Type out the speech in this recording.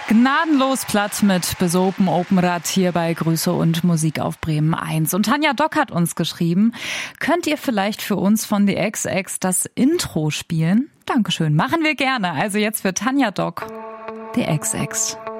Gnadenlos platt mit Besopen Openrad hier bei Grüße und Musik auf Bremen 1. Und Tanja Dock hat uns geschrieben, könnt ihr vielleicht für uns von The XX das Intro spielen? Dankeschön, machen wir gerne. Also jetzt für Tanja Dock, The XX.